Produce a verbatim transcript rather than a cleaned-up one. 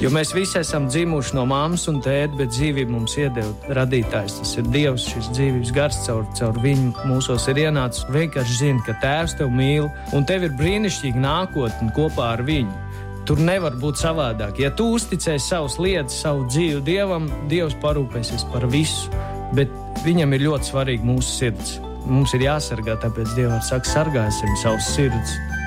Jo mēs visi esam dzimuši no mammas un tēta, bet dzīvību mums iedeva radītājs. Tas ir Dievs, šis dzīvības gars, caur, caur viņu mūsos ir ienācis. Vienkārši zini, ka tēvs tev mīl un tev ir brīnišķīga nākotne kopā ar viņu. Tur nevar būt savādāk. Ja tu uzticēsi savas lietas, savu dzīvi Dievam, Dievs parūpēsies par visu. Bet viņam ir ļoti svarīgi mūsu sirds. Mums ir jāsargā, tāpēc Dievs saka, sargāsim savas sirds.